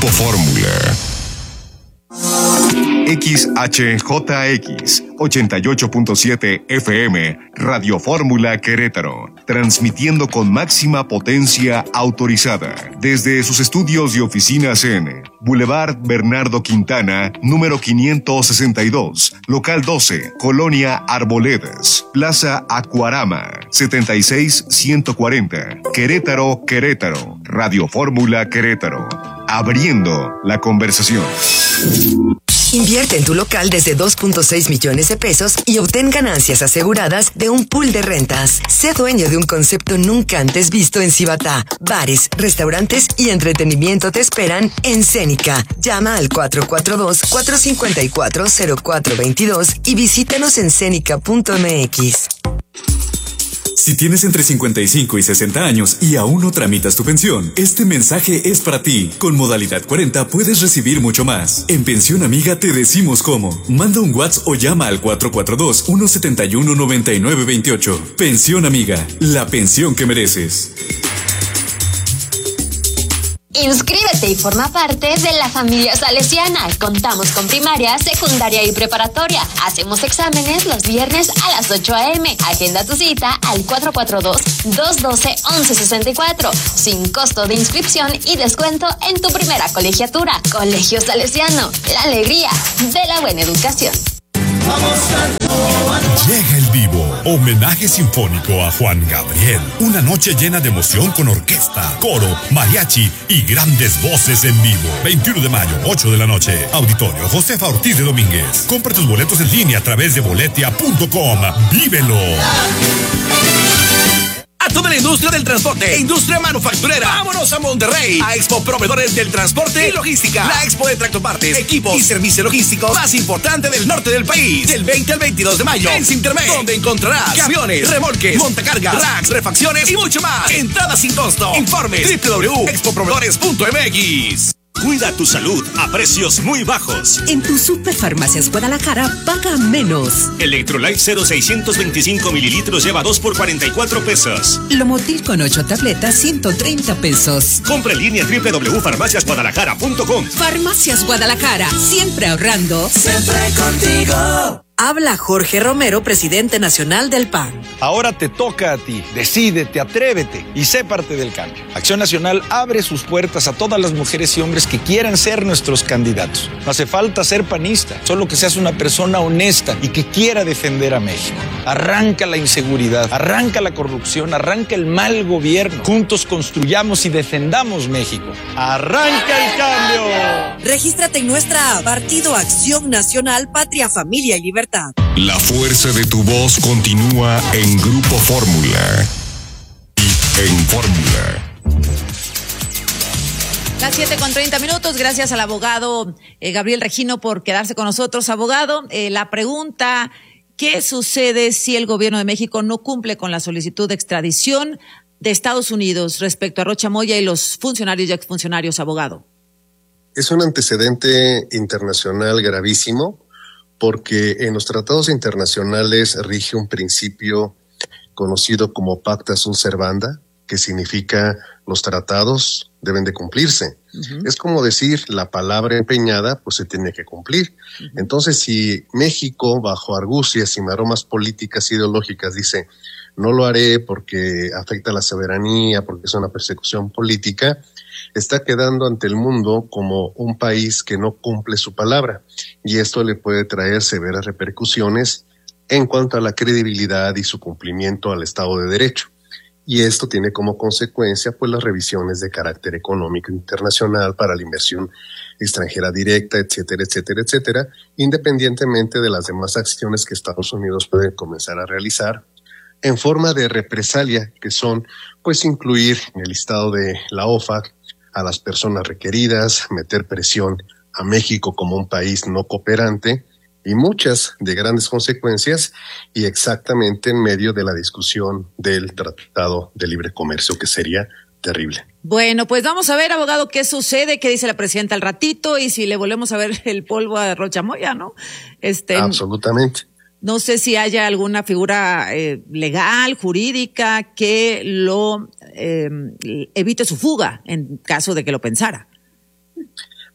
Grupo Fórmula. XHJX 88.7 FM, Radio Fórmula Querétaro, transmitiendo con máxima potencia autorizada desde sus estudios y oficinas en Boulevard Bernardo Quintana, número 562, local 12, Colonia Arboledas, Plaza Acuarama, 76140, Querétaro, Querétaro, Radio Fórmula Querétaro, abriendo la conversación. Invierte en tu local desde 2.6 millones de pesos y obtén ganancias aseguradas de un pool de rentas. Sé dueño de un concepto nunca antes visto en Cibatá. Bares, restaurantes y entretenimiento te esperan en Cénica. Llama al 442-454-0422 y visítanos en cenica.mx. Si tienes entre 55 y 60 años y aún no tramitas tu pensión, este mensaje es para ti. Con modalidad 40 puedes recibir mucho más. En Pensión Amiga te decimos cómo. Manda un WhatsApp o llama al 442-171-9928. Pensión Amiga, la pensión que mereces. Inscríbete y forma parte de la familia salesiana. Contamos con primaria, secundaria y preparatoria. Hacemos exámenes los viernes a las 8 a.m. Agenda tu cita al 442-212-1164. Sin costo de inscripción y descuento en tu primera colegiatura. Colegio Salesiano, la alegría de la buena educación. Llega el Vivo, homenaje sinfónico a Juan Gabriel. Una noche llena de emoción con orquesta, coro, mariachi y grandes voces en vivo. 21 de mayo, 8 de la noche. Auditorio Josefa Ortiz de Domínguez. Compra tus boletos en línea a través de boletia.com. ¡Vívelo! A toda la industria del transporte e industria manufacturera. Vámonos a Monterrey, a Expo Proveedores del Transporte y Logística. La expo de tractopartes, equipos y servicio logístico más importante del norte del país. Del 20 al 22 de mayo en Sintermex, donde encontrarás camiones, remolques, montacargas, racks, refacciones y mucho más. Entrada sin costo. Informe www.expoproveedores.mx. Cuida tu salud a precios muy bajos. En tu Superfarmacias Guadalajara, paga menos. Electrolyte 0,625 mililitros lleva 2 por 44 pesos. Lomotil con 8 tabletas, 130 pesos. Compra en línea www.farmaciasguadalajara.com. Farmacias Guadalajara, siempre ahorrando. Siempre contigo. Habla Jorge Romero, presidente nacional del PAN. Ahora te toca a ti. Decídete, atrévete y sé parte del cambio. Acción Nacional abre sus puertas a todas las mujeres y hombres que quieran ser nuestros candidatos. No hace falta ser panista, solo que seas una persona honesta y que quiera defender a México. Arranca la inseguridad, arranca la corrupción, arranca el mal gobierno. Juntos construyamos y defendamos México. ¡Arranca el cambio! Regístrate en nuestra app, Partido Acción Nacional, Patria, Familia y Libertad. La fuerza de tu voz continúa en Grupo Fórmula. Y en Fórmula. Las 7:30. Gracias al abogado Gabriel Regino por quedarse con nosotros. Abogado, la pregunta: ¿qué sucede si el gobierno de México no cumple con la solicitud de extradición de Estados Unidos respecto a Rocha Moya y los funcionarios y exfuncionarios, abogado? Es un antecedente internacional gravísimo, porque en los tratados internacionales rige un principio conocido como pacta sunt servanda, que significa los tratados deben de cumplirse. Uh-huh. Es como decir, la palabra empeñada pues se tiene que cumplir. Uh-huh. Entonces, si México, bajo argucias y maromas políticas ideológicas, dice no lo haré porque afecta a la soberanía, porque es una persecución política, está quedando ante el mundo como un país que no cumple su palabra, y esto le puede traer severas repercusiones en cuanto a la credibilidad y su cumplimiento al Estado de Derecho. Y esto tiene como consecuencia pues las revisiones de carácter económico internacional para la inversión extranjera directa, etcétera, etcétera, etcétera, independientemente de las demás acciones que Estados Unidos puede comenzar a realizar en forma de represalia, que son pues incluir en el listado de la OFAC a las personas requeridas, meter presión a México como un país no cooperante, y muchas de grandes consecuencias, y exactamente en medio de la discusión del Tratado de Libre Comercio, que sería terrible. Bueno, pues vamos a ver, abogado, qué sucede, qué dice la presidenta al ratito, y si le volvemos a ver el polvo a Rocha Moya, ¿no? Absolutamente. No sé si haya alguna figura legal, jurídica, que lo evite su fuga en caso de que lo pensara.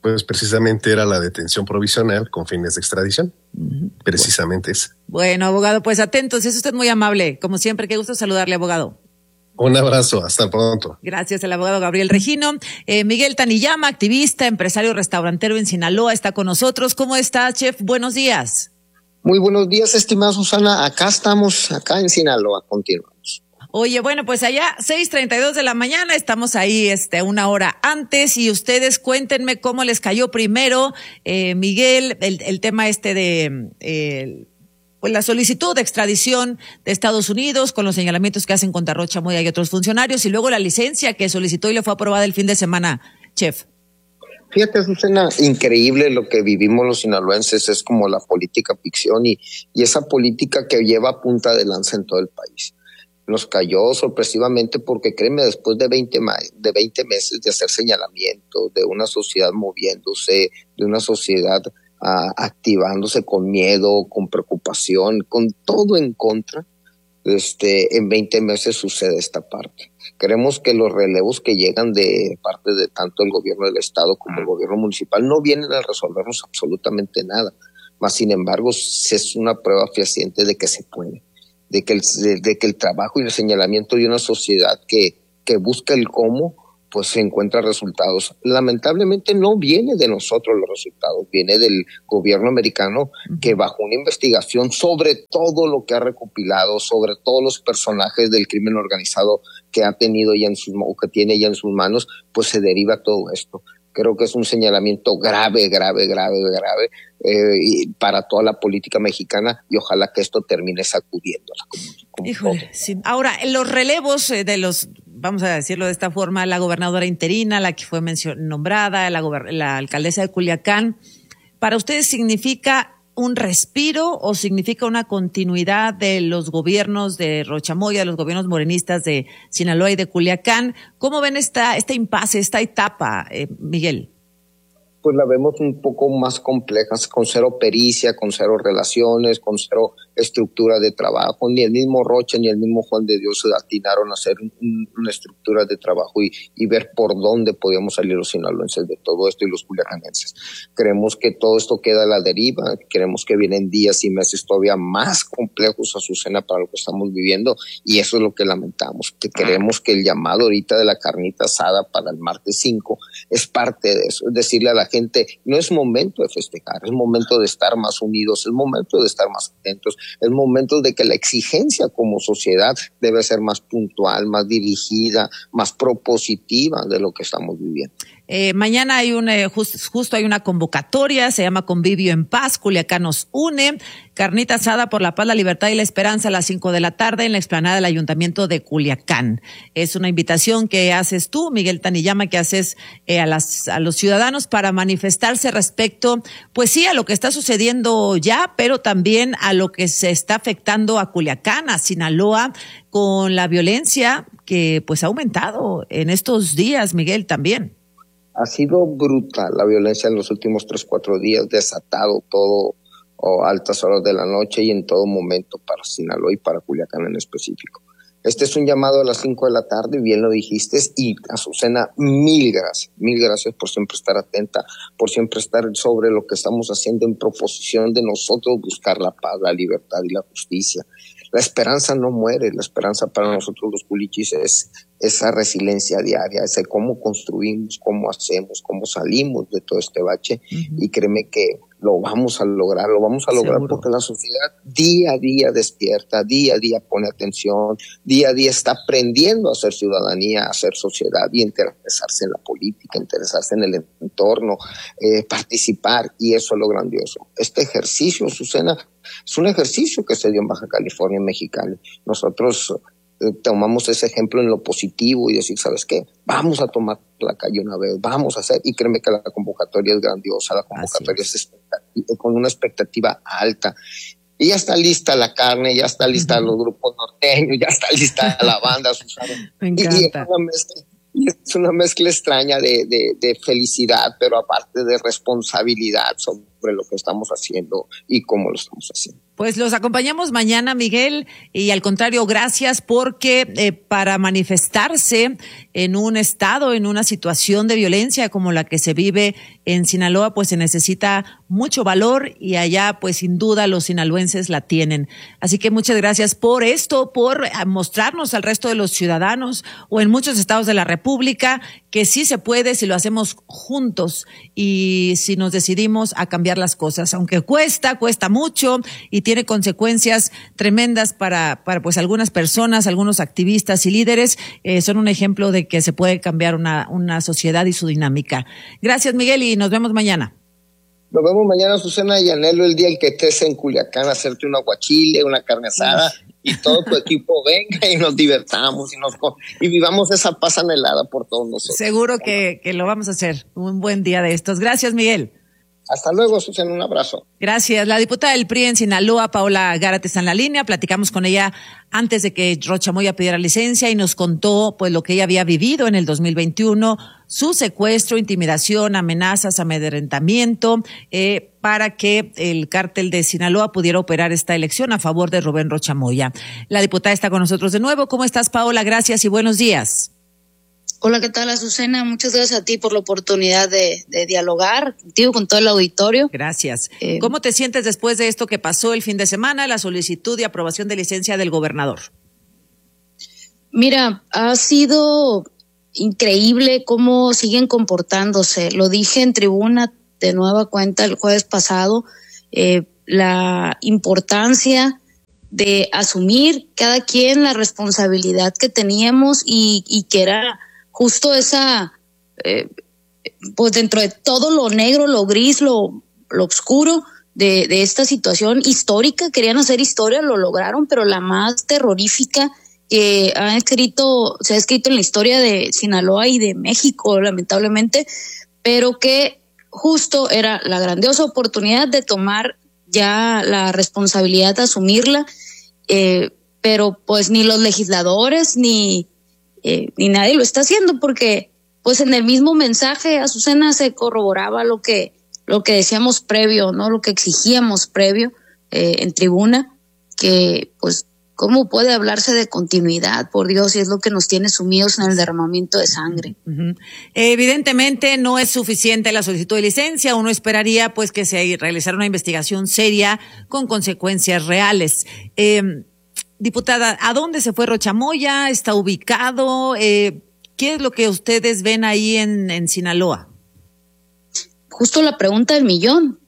pues precisamente era la detención provisional con fines de extradición. Precisamente eso. Bueno, abogado, pues atentos, es usted muy amable. Como siempre, qué gusto saludarle, abogado. Un abrazo, hasta pronto. Gracias, el abogado Gabriel Regino. Miguel Taniyama, activista, empresario restaurantero en Sinaloa, está con nosotros. ¿Cómo está, chef? Buenos días. Muy buenos días, estimada Susana. Acá estamos, acá en Sinaloa, continuamos. Oye, bueno, pues allá 6:32 de la mañana, estamos ahí una hora antes y ustedes cuéntenme cómo les cayó primero, Miguel, el tema pues la solicitud de extradición de Estados Unidos con los señalamientos que hacen contra Rocha Moya y otros funcionarios y luego la licencia que solicitó y le fue aprobada el fin de semana, chef. Fíjate, Susana, increíble lo que vivimos los sinaloenses, es como la política ficción y esa política que lleva punta de lanza en todo el país. Nos cayó sorpresivamente porque, créeme, después de 20 meses de hacer señalamientos, de una sociedad moviéndose, de una sociedad activándose con miedo, con preocupación, con todo en contra, en 20 meses sucede esta parte. Creemos que los relevos que llegan de parte de tanto el gobierno del estado como el gobierno municipal no vienen a resolvernos absolutamente nada, mas sin embargo es una prueba fehaciente de que se puede, de que el trabajo y el señalamiento de una sociedad que busca el cómo, pues se encuentra resultados. Lamentablemente no viene de nosotros los resultados, viene del gobierno americano que bajo una investigación sobre todo lo que ha recopilado, sobre todos los personajes del crimen organizado que ha tenido ya que tiene ya en sus manos, pues se deriva todo esto. Creo que es un señalamiento grave y para toda la política mexicana y ojalá que esto termine sacudiéndola. Híjole, sí. Ahora, los relevos de los, vamos a decirlo de esta forma, la gobernadora interina, la que fue nombrada, la alcaldesa de Culiacán, ¿para ustedes significa un respiro o significa una continuidad de los gobiernos de Rocha Moya, de los gobiernos morenistas de Sinaloa y de Culiacán? ¿Cómo ven este impasse, esta etapa, Miguel? Pues la vemos un poco más compleja, con cero pericia, con cero relaciones, con cero estructura de trabajo. Ni el mismo Rocha ni el mismo Juan de Dios se atinaron a hacer una estructura de trabajo y ver por dónde podíamos salir los sinaloenses de todo esto y los culiacanenses. Creemos que todo esto queda a la deriva, creemos que vienen días y meses todavía más complejos, Azucena, para lo que estamos viviendo, y eso es lo que lamentamos, que creemos que el llamado ahorita de la carnita asada para el martes 5 es parte de eso, es decirle a la gente, no es momento de festejar, es momento de estar más unidos, es momento de estar más atentos, es momento de que la exigencia como sociedad debe ser más puntual, más dirigida, más propositiva de lo que estamos viviendo. Mañana hay justo hay una convocatoria, se llama Convivio en Paz, Culiacán nos une, carnita asada por la paz, la libertad y la esperanza a las 5 de la tarde en la explanada del Ayuntamiento de Culiacán. Es una invitación que haces tú, Miguel Taniyama, que haces a los ciudadanos para manifestarse respecto, pues sí, a lo que está sucediendo ya, pero también a lo que se está afectando a Culiacán, a Sinaloa, con la violencia que pues ha aumentado en estos días, Miguel, también. Ha sido brutal la violencia en los últimos 3-4 días, desatado todo a altas horas de la noche y en todo momento para Sinaloa y para Culiacán en específico. Este es un llamado a las 5 de la tarde, bien lo dijiste, y Azucena, mil gracias por siempre estar atenta, por siempre estar sobre lo que estamos haciendo en proposición de nosotros buscar la paz, la libertad y la justicia. La esperanza no muere, la esperanza para nosotros los culichis es esa resiliencia diaria, ese cómo construimos, cómo hacemos, cómo salimos de todo este bache, y créeme que lo vamos a lograr seguro. Porque la sociedad día a día despierta, día a día pone atención, día a día está aprendiendo a hacer ciudadanía, a hacer sociedad y interesarse en la política, interesarse en el entorno, participar, y eso es lo grandioso. Este ejercicio, Susana, es un ejercicio que se dio en Baja California, en Mexicali. Nosotros tomamos ese ejemplo en lo positivo y decir, ¿sabes qué? Vamos a tomar la calle una vez, vamos a hacer, y créeme que la convocatoria es grandiosa, la convocatoria es con una expectativa alta. Y ya está lista la carne, ya está lista los grupos norteños, ya está lista la banda, Susana. Me encanta. Y es una mezcla extraña de felicidad, pero aparte de responsabilidad sobre sobre lo que estamos haciendo y cómo lo estamos haciendo. Pues los acompañamos mañana, Miguel, y al contrario, gracias porque para manifestarse en un estado, en una situación de violencia como la que se vive en Sinaloa, pues se necesita mucho valor y allá pues sin duda los sinaloenses la tienen. Así que muchas gracias por esto, por mostrarnos al resto de los ciudadanos o en muchos estados de la República que sí se puede si lo hacemos juntos y si nos decidimos a cambiar las cosas, aunque cuesta mucho y tiene consecuencias tremendas para pues algunas personas, algunos activistas y líderes, son un ejemplo de que se puede cambiar una sociedad y su dinámica. Gracias, Miguel, y nos vemos mañana. Nos vemos mañana, Susana, y anhelo el día en que estés en Culiacán, hacerte un aguachile, una carne asada, y todo tu equipo venga y nos divertamos y vivamos esa paz anhelada por todos nosotros. Seguro que lo vamos a hacer un buen día de estos. Gracias, Miguel. Hasta luego, Susana, un abrazo. Gracias. La diputada del PRI en Sinaloa, Paola Gárate, está en la línea. Platicamos con ella antes de que Rocha Moya pidiera licencia y nos contó pues lo que ella había vivido en el 2021, su secuestro, intimidación, amenazas, amedrentamiento, para que el cártel de Sinaloa pudiera operar esta elección a favor de Rubén Rocha Moya. La diputada está con nosotros de nuevo. ¿Cómo estás, Paola? Gracias y buenos días. Hola, ¿qué tal, Azucena? Muchas gracias a ti por la oportunidad de dialogar contigo, con todo el auditorio. Gracias. ¿Cómo te sientes después de esto que pasó el fin de semana, la solicitud de aprobación de licencia del gobernador? Mira, ha sido increíble cómo siguen comportándose. Lo dije en tribuna de nueva cuenta el jueves pasado, la importancia de asumir cada quien la responsabilidad que teníamos y que era justo esa, pues dentro de todo lo negro, lo gris, lo oscuro de esta situación histórica, querían hacer historia, lo lograron, pero la más terrorífica que se ha escrito en la historia de Sinaloa y de México, lamentablemente, pero que justo era la grandiosa oportunidad de tomar ya la responsabilidad de asumirla, pero pues ni los legisladores ni nadie lo está haciendo, porque pues en el mismo mensaje, Azucena, se corroboraba lo que decíamos previo, ¿no? Lo que exigíamos previo en tribuna, que pues cómo puede hablarse de continuidad, por Dios, si es lo que nos tiene sumidos en el derramamiento de sangre. Uh-huh. Evidentemente no es suficiente la solicitud de licencia, uno esperaría pues que se realizara una investigación seria con consecuencias reales. Diputada, ¿a dónde se fue Rocha Moya? ¿Está ubicado? ¿Qué es lo que ustedes ven ahí en Sinaloa? Justo la pregunta del millón.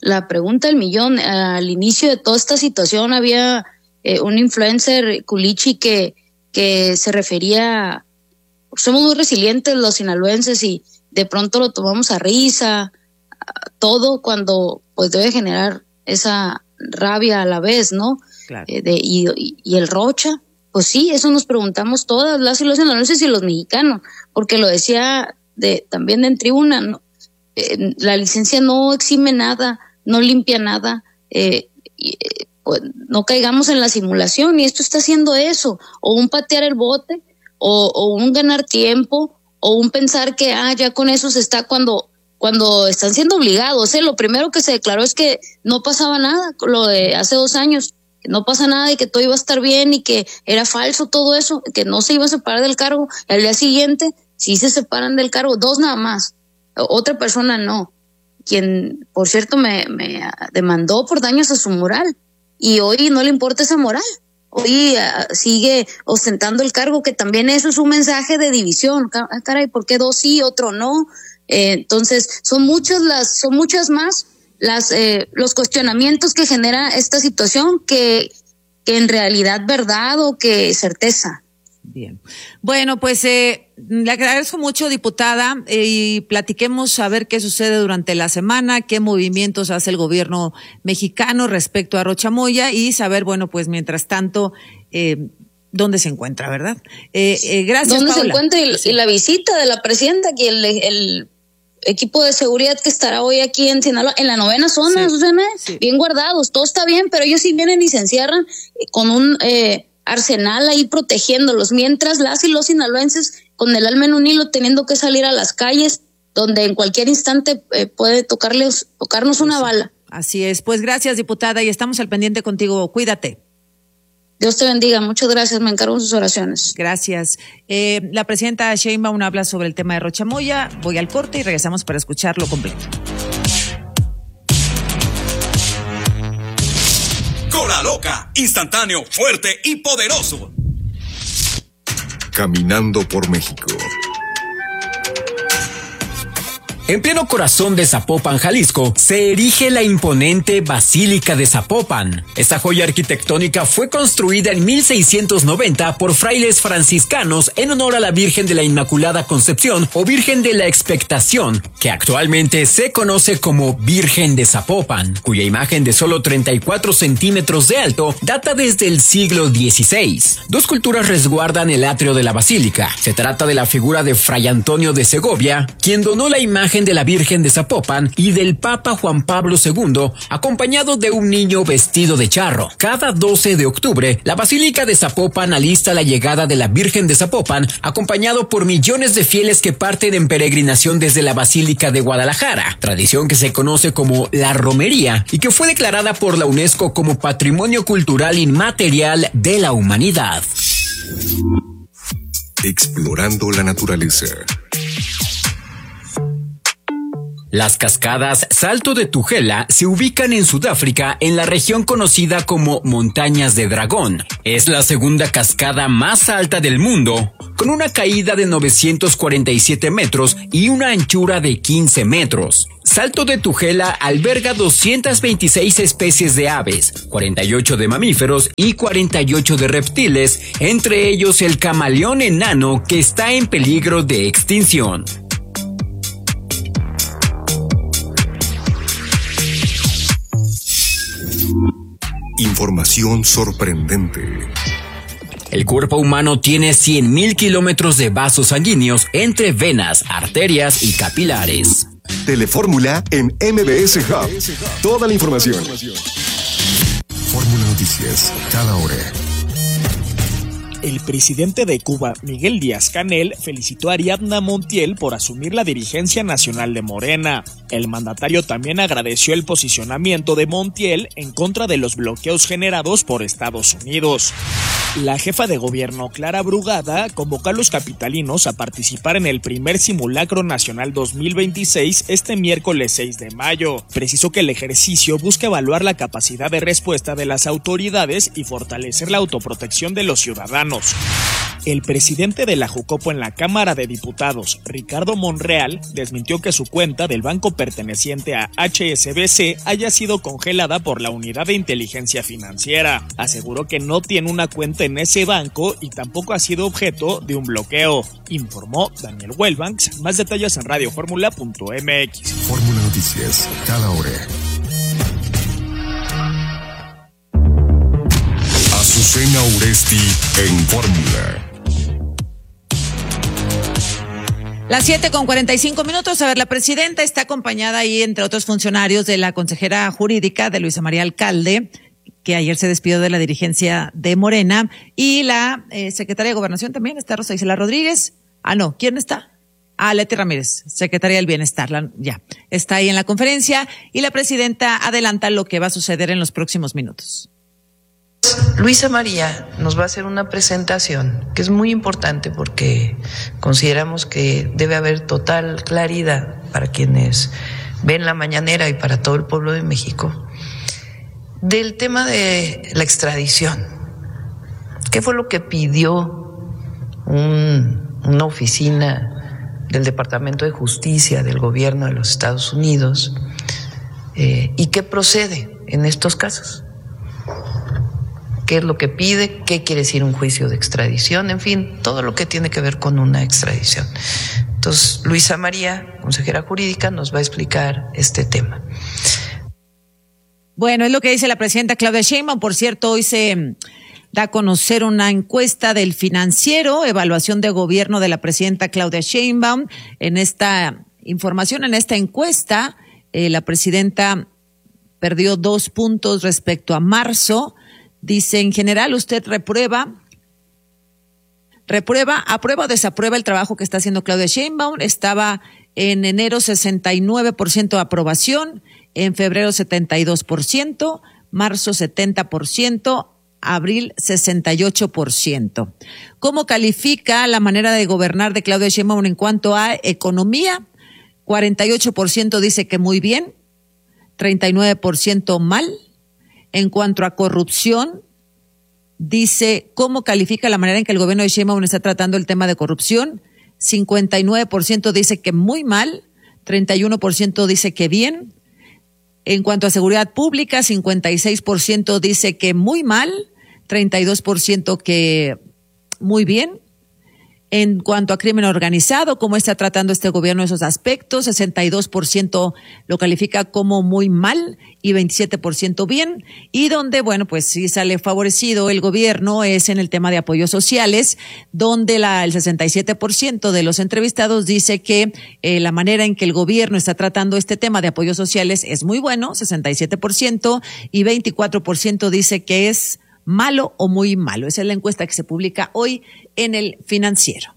Al inicio de toda esta situación había un influencer, Culichi, que se refería, somos muy resilientes los sinaloenses y de pronto lo tomamos a risa, todo cuando pues debe generar esa rabia a la vez, ¿no? Claro. Y el Rocha, pues sí, eso nos preguntamos todas las y los sinaloenses y los mexicanos, porque lo decía también en tribuna, ¿no? La licencia no exime nada, no limpia nada, pues no caigamos en la simulación, y esto está haciendo eso, o un patear el bote, o un ganar tiempo, o un pensar que ya con eso se está cuando están siendo obligados. Lo primero que se declaró es que no pasaba nada, lo de hace 2 años, que no pasa nada y que todo iba a estar bien y que era falso todo eso, que no se iba a separar del cargo. Al día siguiente sí se separan del cargo, 2 nada más, otra persona no, quien por cierto me demandó por daños a su moral, y hoy no le importa esa moral, hoy sigue ostentando el cargo, que también eso es un mensaje de división. Caray, ¿por qué 2 sí, otro no? Entonces son muchas más los cuestionamientos que genera esta situación que en realidad verdad o que certeza. Bien. Bueno, pues le agradezco mucho, diputada, y platiquemos a ver qué sucede durante la semana, qué movimientos hace el gobierno mexicano respecto a Rocha Moya y saber, bueno, pues mientras tanto, dónde se encuentra, ¿verdad? Gracias, ¿dónde Paola? se encuentra y la visita de la presidenta, que el equipo de seguridad que estará hoy aquí en Sinaloa, en la 9ª zona, sí, Susana, sí, bien guardados, todo está bien, pero ellos sí vienen y se encierran con un arsenal ahí protegiéndolos, mientras las y los sinaloenses con el alma en un hilo teniendo que salir a las calles donde en cualquier instante puede tocarnos una bala. Así es. Pues gracias, diputada, y estamos al pendiente contigo. Cuídate. Dios te bendiga. Muchas gracias. Me encargo de sus oraciones. Gracias. La presidenta Sheinbaum habla sobre el tema de Rochamoya. Voy al corte y regresamos para escucharlo completo. Cola Loca, instantáneo, fuerte y poderoso. Caminando por México. En pleno corazón de Zapopan, Jalisco, se erige la imponente Basílica de Zapopan. Esta joya arquitectónica fue construida en 1690 por frailes franciscanos en honor a la Virgen de la Inmaculada Concepción o Virgen de la Expectación, que actualmente se conoce como Virgen de Zapopan, cuya imagen de solo 34 centímetros de alto data desde el siglo XVI. Dos esculturas resguardan el atrio de la basílica. Se trata de la figura de Fray Antonio de Segovia, quien donó la imagen de la Virgen de Zapopan, y del Papa Juan Pablo II, acompañado de un niño vestido de charro. Cada 12 de octubre, la Basílica de Zapopan alista la llegada de la Virgen de Zapopan, acompañado por millones de fieles que parten en peregrinación desde la Basílica de Guadalajara, tradición que se conoce como la romería y que fue declarada por la UNESCO como Patrimonio Cultural Inmaterial de la Humanidad. Explorando la naturaleza. Las cascadas Salto de Tugela se ubican en Sudáfrica, en la región conocida como Montañas de Dragón. Es la segunda cascada más alta del mundo, con una caída de 947 metros y una anchura de 15 metros. Salto de Tugela alberga 226 especies de aves, 48 de mamíferos y 48 de reptiles, entre ellos el camaleón enano, que está en peligro de extinción. Información sorprendente. El cuerpo humano tiene 100.000 kilómetros de vasos sanguíneos entre venas, arterias y capilares. Telefórmula en MBS Hub. Toda la información. Fórmula Noticias, cada hora. El presidente de Cuba, Miguel Díaz-Canel, felicitó a Ariadna Montiel por asumir la dirigencia nacional de Morena. El mandatario también agradeció el posicionamiento de Montiel en contra de los bloqueos generados por Estados Unidos. La jefa de gobierno, Clara Brugada, convocó a los capitalinos a participar en el primer Simulacro Nacional 2026 este miércoles 6 de mayo. Precisó que el ejercicio busca evaluar la capacidad de respuesta de las autoridades y fortalecer la autoprotección de los ciudadanos. El presidente de la Jucopo en la Cámara de Diputados, Ricardo Monreal, desmintió que su cuenta del banco perteneciente a HSBC haya sido congelada por la Unidad de Inteligencia Financiera. Aseguró que no tiene una cuenta en ese banco y tampoco ha sido objeto de un bloqueo, informó Daniel Welbanks. Más detalles en radioformula.mx. Fórmula Noticias, cada hora. Azucena Uresti en Fórmula. Las 7:45. A ver, la presidenta está acompañada ahí, entre otros funcionarios, de la consejera jurídica de Luisa María Alcalde, que ayer se despidió de la dirigencia de Morena, y la secretaria de Gobernación también, está Rosa Isela Rodríguez. ¿Quién está? Leti Ramírez, secretaria del Bienestar, ya, está ahí en la conferencia, y la presidenta adelanta lo que va a suceder en los próximos minutos. Luisa María nos va a hacer una presentación que es muy importante porque consideramos que debe haber total claridad para quienes ven la mañanera y para todo el pueblo de México del tema de la extradición. ¿Qué fue lo que pidió una oficina del Departamento de Justicia del Gobierno de los Estados Unidos y qué procede en estos casos? ¿Qué es lo que pide? ¿Qué quiere decir un juicio de extradición? En fin, todo lo que tiene que ver con una extradición. Entonces, Luisa María, consejera jurídica, nos va a explicar este tema. Bueno, es lo que dice la presidenta Claudia Sheinbaum. Por cierto, hoy se da a conocer una encuesta del Financiero, evaluación de gobierno de la presidenta Claudia Sheinbaum. En esta información, en esta encuesta, la presidenta perdió 2 puntos respecto a marzo. Dice, en general, usted reprueba ¿Aprueba o desaprueba el trabajo que está haciendo Claudia Sheinbaum? Estaba en enero 69% de aprobación, en febrero 72%, marzo 70%, abril 68%. ¿Cómo califica la manera de gobernar de Claudia Sheinbaum en cuanto a economía? 48% dice que muy bien, 39% mal. En cuanto a corrupción, dice cómo califica la manera en que el gobierno de Sheinbaum está tratando el tema de corrupción. 59% dice que muy mal, 31% dice que bien. En cuanto a seguridad pública, 56% dice que muy mal, 32% que muy bien. En cuanto a crimen organizado, cómo está tratando este gobierno esos aspectos, 62% lo califica como muy mal y 27% bien. Y donde, bueno, pues sí sale favorecido el gobierno es en el tema de apoyos sociales, donde el 67% de los entrevistados dice que la manera en que el gobierno está tratando este tema de apoyos sociales es muy bueno, 67%, y 24% dice que es malo o muy malo. Esa es la encuesta que se publica hoy en el Financiero.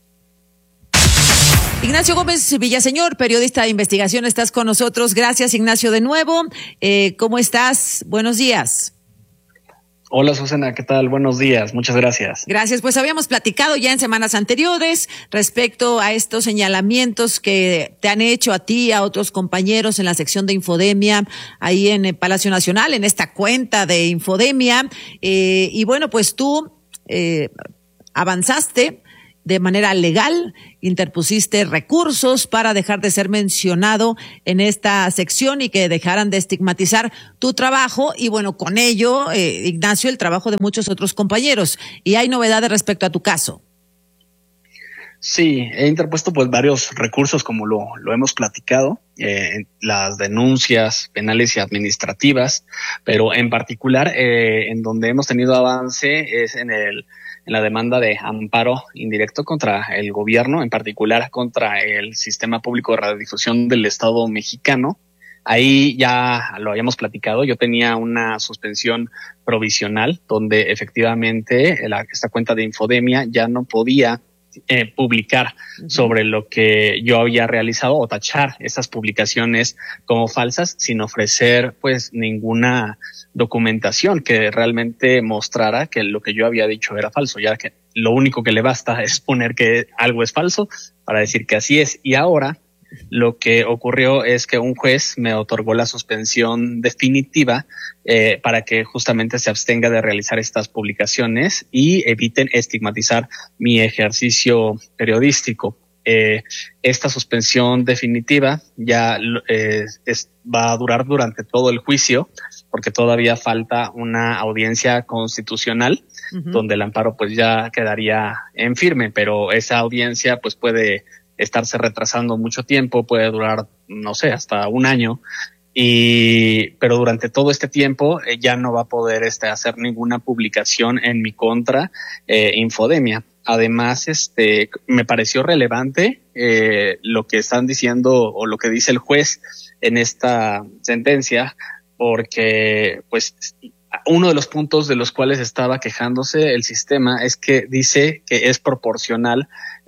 Ignacio Gómez Villaseñor, periodista de investigación, estás con nosotros. Gracias, Ignacio, de nuevo. ¿Cómo estás? Buenos días. Hola, Susana, ¿qué tal? Buenos días, muchas gracias. Gracias, pues habíamos platicado ya en semanas anteriores respecto a estos señalamientos que te han hecho a ti y a otros compañeros en la sección de Infodemia, ahí en el Palacio Nacional, en esta cuenta de Infodemia. Y bueno, pues tú avanzaste de manera legal, interpusiste recursos para dejar de ser mencionado en esta sección y que dejaran de estigmatizar tu trabajo y bueno, con ello, Ignacio, el trabajo de muchos otros compañeros. ¿Y hay novedades respecto a tu caso? Sí, he interpuesto pues varios recursos como lo hemos platicado, las denuncias penales y administrativas, pero en particular en donde hemos tenido avance es en la demanda de amparo indirecto contra el gobierno, en particular contra el Sistema Público de Radiodifusión del Estado mexicano. Ahí ya lo habíamos platicado, yo tenía una suspensión provisional donde efectivamente esta cuenta de Infodemia ya no podía publicar sobre lo que yo había realizado o tachar esas publicaciones como falsas sin ofrecer pues ninguna documentación que realmente mostrara que lo que yo había dicho era falso, ya que lo único que le basta es poner que algo es falso para decir que así es. Y ahora lo que ocurrió es que un juez me otorgó la suspensión definitiva para que justamente se abstenga de realizar estas publicaciones y eviten estigmatizar mi ejercicio periodístico. Esta suspensión definitiva ya va a durar durante todo el juicio, porque todavía falta una audiencia constitucional donde el amparo pues ya quedaría en firme, pero esa audiencia pues puede estarse retrasando mucho tiempo, puede durar, no sé, hasta un año, pero durante todo este tiempo ya no va a poder hacer ninguna publicación en mi contra Infodemia. Además, me pareció relevante lo que están diciendo o lo que dice el juez en esta sentencia, porque pues uno de los puntos de los cuales estaba quejándose el sistema es que dice que es proporcional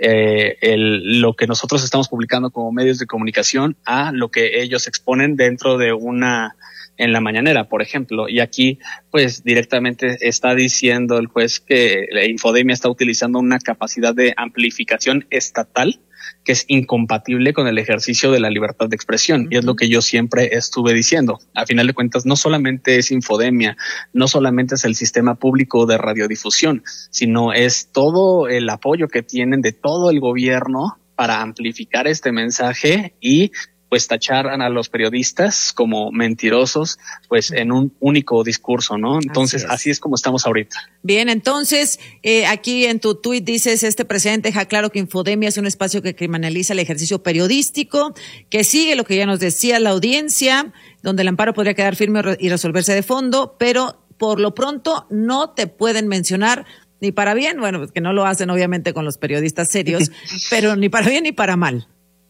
lo que nosotros estamos publicando como medios de comunicación a lo que ellos exponen dentro de en la mañanera, por ejemplo. Y aquí, pues, directamente está diciendo el juez que la Infodemia está utilizando una capacidad de amplificación estatal que es incompatible con el ejercicio de la libertad de expresión. Y es lo que yo siempre estuve diciendo. A final de cuentas, no solamente es Infodemia, no solamente es el sistema público de radiodifusión, sino es todo el apoyo que tienen de todo el gobierno para amplificar este mensaje y pues tachar a los periodistas como mentirosos, pues en un único discurso, ¿no? Entonces, así es como estamos ahorita. Bien, entonces, aquí en tu tuit dices, este presidente deja claro que Infodemia es un espacio que criminaliza el ejercicio periodístico, que sigue lo que ya nos decía la audiencia, donde el amparo podría quedar firme y resolverse de fondo, pero por lo pronto no te pueden mencionar ni para bien, bueno, que no lo hacen obviamente con los periodistas serios, pero ni para bien ni para mal.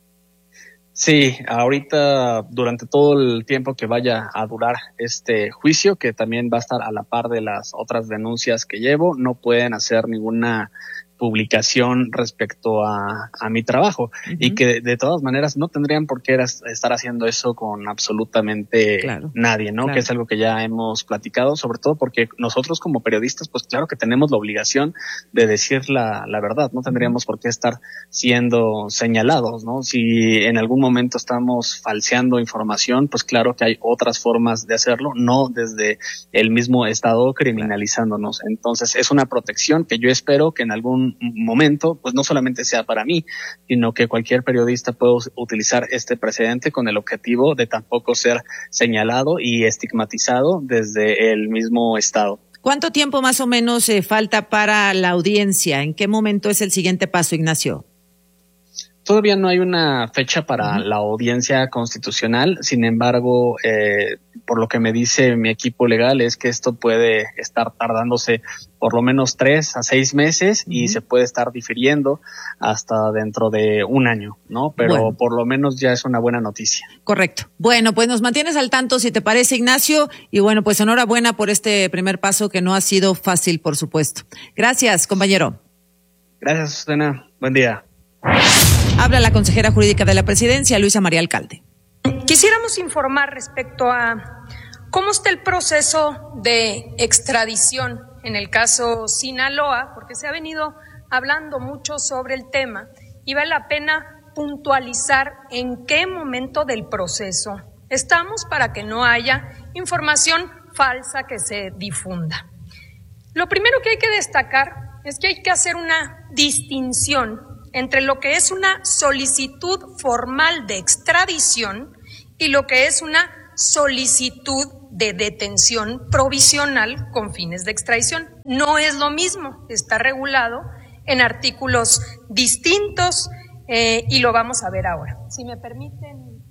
Sí, ahorita durante todo el tiempo que vaya a durar este juicio, que también va a estar a la par de las otras denuncias que llevo, no pueden hacer ninguna publicación respecto a mi trabajo, y que de todas maneras no tendrían por qué estar haciendo eso con absolutamente nadie, ¿no? Claro. Que es algo que ya hemos platicado, sobre todo porque nosotros como periodistas, pues claro que tenemos la obligación de decir la verdad, no tendríamos por qué estar siendo señalados, ¿no? Si en algún momento estamos falseando información, pues claro que hay otras formas de hacerlo, no desde el mismo Estado criminalizándonos. Entonces es una protección que yo espero que en algún momento, pues no solamente sea para mí, sino que cualquier periodista pueda utilizar este precedente con el objetivo de tampoco ser señalado y estigmatizado desde el mismo Estado. ¿Cuánto tiempo más o menos falta para la audiencia? ¿En qué momento es el siguiente paso, Ignacio? Todavía no hay una fecha para la audiencia constitucional, sin embargo, por lo que me dice mi equipo legal es que esto puede estar tardándose por lo menos 3 a 6 meses y se puede estar difiriendo hasta dentro de un año, ¿no? Pero por lo menos ya es una buena noticia. Correcto. Bueno, pues nos mantienes al tanto, si te parece, Ignacio, y bueno, pues enhorabuena por este primer paso que no ha sido fácil, por supuesto. Gracias, compañero. Gracias, Susana. Buen día. Habla la consejera jurídica de la presidencia, Luisa María Alcalde. Quisiéramos informar respecto a cómo está el proceso de extradición en el caso Sinaloa, porque se ha venido hablando mucho sobre el tema y vale la pena puntualizar en qué momento del proceso estamos para que no haya información falsa que se difunda. Lo primero que hay que destacar es que hay que hacer una distinción entre lo que es una solicitud formal de extradición y lo que es una solicitud de detención provisional con fines de extradición. No es lo mismo, está regulado en artículos distintos y lo vamos a ver ahora. Si me permiten.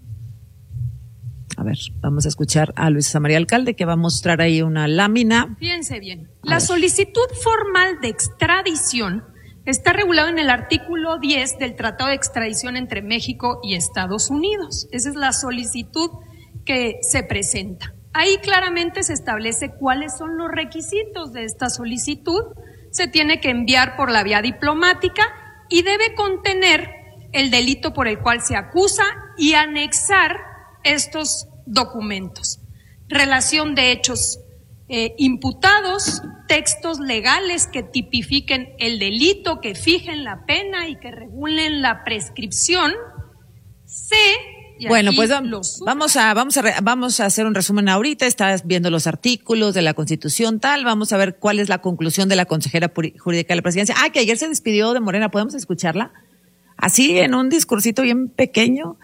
A ver, vamos a escuchar a Luisa María Alcalde, que va a mostrar ahí una lámina. Fíjense bien, la solicitud formal de extradición está regulado en el artículo 10 del Tratado de Extradición entre México y Estados Unidos. Esa es la solicitud que se presenta. Ahí claramente se establece cuáles son los requisitos de esta solicitud. Se tiene que enviar por la vía diplomática y debe contener el delito por el cual se acusa y anexar estos documentos. Relación de hechos imputados, textos legales que tipifiquen el delito, que fijen la pena y que regulen la prescripción. Bueno, pues vamos a hacer un resumen ahorita. Estás viendo los artículos de la Constitución, tal. Vamos a ver cuál es la conclusión de la consejera jurídica de la presidencia. Que ayer se despidió de Morena. ¿Podemos escucharla? Así, en un discursito bien pequeño.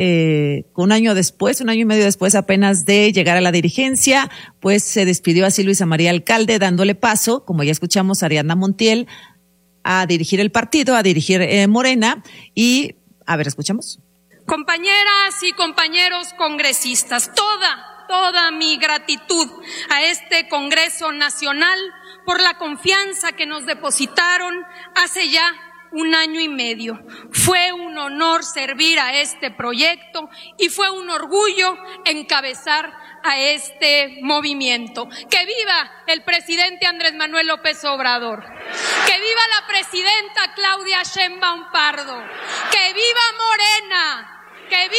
Un año y medio después apenas de llegar a la dirigencia, pues se despidió así Luisa María Alcalde, dándole paso, como ya escuchamos, a Ariadna Montiel a dirigir el partido, a dirigir Morena. Y, a ver, escuchamos. Compañeras y compañeros congresistas, toda mi gratitud a este Congreso Nacional por la confianza que nos depositaron hace ya 1 año y medio. Fue un honor servir a este proyecto y fue un orgullo encabezar a este movimiento. ¡Que viva el presidente Andrés Manuel López Obrador! ¡Que viva la presidenta Claudia Sheinbaum Pardo! ¡Que viva Morena! ¡Que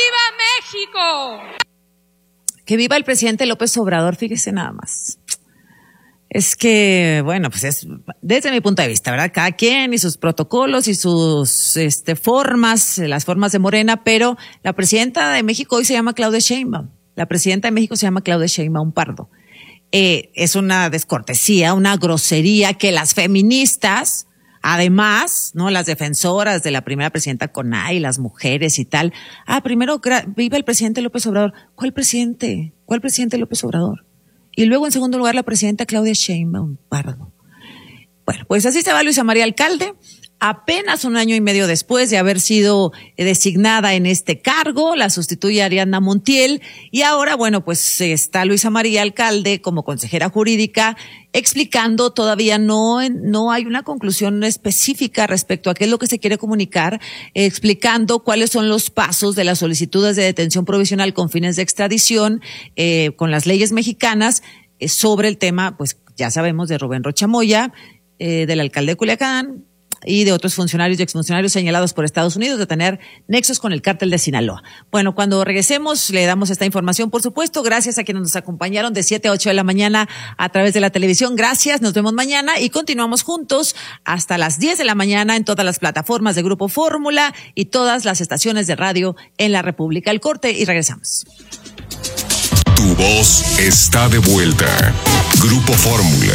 viva México! Que viva el presidente López Obrador, fíjese nada más. Es que, bueno, pues es desde mi punto de vista, ¿verdad? Cada quien y sus protocolos y sus formas, las formas de Morena, pero la presidenta de México hoy se llama Claudia Sheinbaum. La presidenta de México se llama Claudia Sheinbaum Pardo. Es una descortesía, una grosería que las feministas, además, ¿no? Las defensoras de la primera presidenta Conay, las mujeres y tal. Primero, viva el presidente López Obrador. ¿Cuál presidente? ¿Cuál presidente López Obrador? Y luego, en segundo lugar, la presidenta Claudia Sheinbaum Pardo. Bueno, pues así se va Luisa María Alcalde. Apenas 1 año y medio después de haber sido designada en este cargo, la sustituye Ariadna Montiel. Y ahora, bueno, pues está Luisa María Alcalde como consejera jurídica explicando, todavía no hay una conclusión específica respecto a qué es lo que se quiere comunicar, explicando cuáles son los pasos de las solicitudes de detención provisional con fines de extradición, con las leyes mexicanas, sobre el tema, pues ya sabemos, de Rubén Rocha Moya, del alcalde de Culiacán, y de otros funcionarios y exfuncionarios señalados por Estados Unidos de tener nexos con el cártel de Sinaloa. Bueno, cuando regresemos le damos esta información, por supuesto, gracias a quienes nos acompañaron de 7 a 8 de la mañana a través de la televisión. Gracias, nos vemos mañana y continuamos juntos hasta las 10 de la mañana en todas las plataformas de Grupo Fórmula y todas las estaciones de radio en la República. El corte y regresamos. Tu voz está de vuelta. Grupo Fórmula.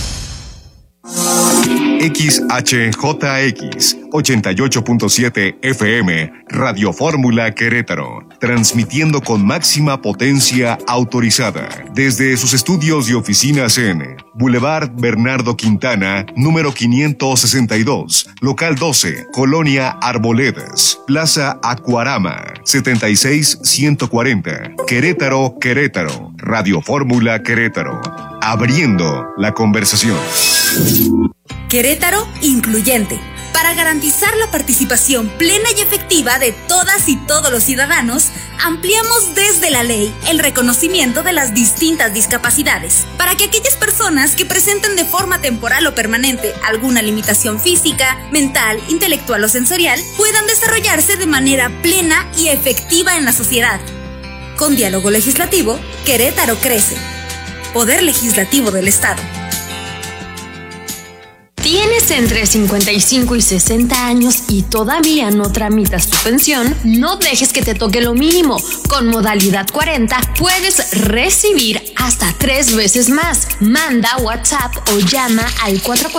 XHJX 88.7 FM, Radio Fórmula Querétaro, transmitiendo con máxima potencia autorizada desde sus estudios y oficinas en Boulevard Bernardo Quintana, número 562, local 12, Colonia Arboledas, Plaza Acuarama, 76140, Querétaro, Querétaro, Radio Fórmula Querétaro, abriendo la conversación. Querétaro incluyente. Para garantizar la participación plena y efectiva de todas y todos los ciudadanos, ampliamos desde la ley el reconocimiento de las distintas discapacidades, para que aquellas personas que presenten de forma temporal o permanente alguna limitación física, mental, intelectual o sensorial puedan desarrollarse de manera plena y efectiva en la sociedad. Con diálogo legislativo, Querétaro crece. Poder Legislativo del Estado. ¿Tienes entre 55 y 60 años y todavía no tramitas tu pensión? No dejes que te toque lo mínimo. Con modalidad 40 puedes recibir hasta 3 veces más. Manda WhatsApp o llama al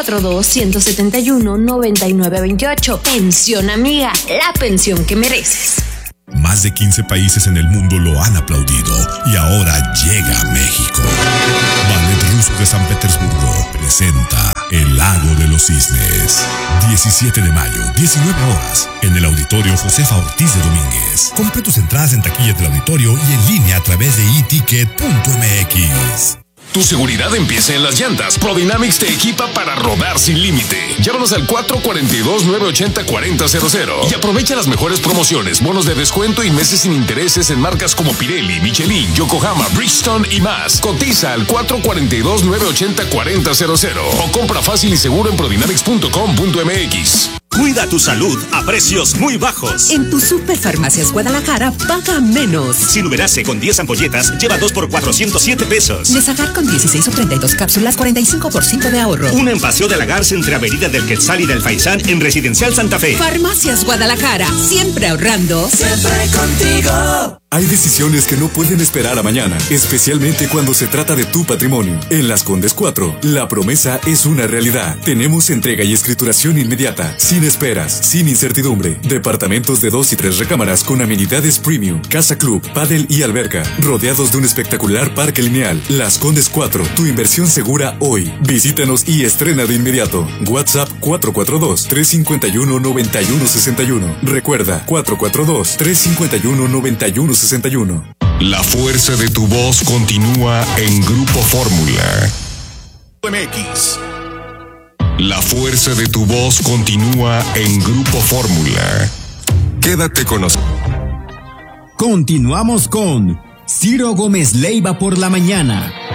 442-171-9928. Pensión Amiga, la pensión que mereces. Más de 15 países en el mundo lo han aplaudido y ahora llega a México. Ballet Ruso de San Petersburgo presenta El Lago de los Cisnes. 17 de mayo, 19 horas, en el Auditorio Josefa Ortiz de Domínguez. Compre tus entradas en taquillas del auditorio y en línea a través de eticket.mx. Tu seguridad empieza en las llantas. Prodynamics te equipa para rodar sin límite. Llámanos al 442-980-4000 y aprovecha las mejores promociones, bonos de descuento y meses sin intereses en marcas como Pirelli, Michelin, Yokohama, Bridgestone y más. Cotiza al 442-980-4000 o compra fácil y seguro en prodynamics.com.mx. Cuida tu salud a precios muy bajos. En tu Superfarmacias Guadalajara, paga menos. Sinuberase con 10 ampolletas, lleva 2 por 407 pesos. Nesagar con 16 o 32 cápsulas, 45% de ahorro. Una en Paseo de la Garza entre Avenida del Quetzal y del Faisán en Residencial Santa Fe. Farmacias Guadalajara, siempre ahorrando. Siempre contigo. Hay decisiones que no pueden esperar a mañana, especialmente cuando se trata de tu patrimonio. En Las Condes 4, la promesa es una realidad. Tenemos entrega y escrituración inmediata, sin esperas, sin incertidumbre. Departamentos de 2 y 3 recámaras con amenidades premium, casa club, pádel y alberca, rodeados de un espectacular parque lineal. Las Condes 4, tu inversión segura hoy. Visítanos y estrena de inmediato. WhatsApp 442-351-9161. Recuerda, 442-351-9161. La fuerza de tu voz continúa en Grupo Fórmula. MX. La fuerza de tu voz continúa en Grupo Fórmula. Quédate con nosotros. Continuamos con Ciro Gómez Leiva por la mañana.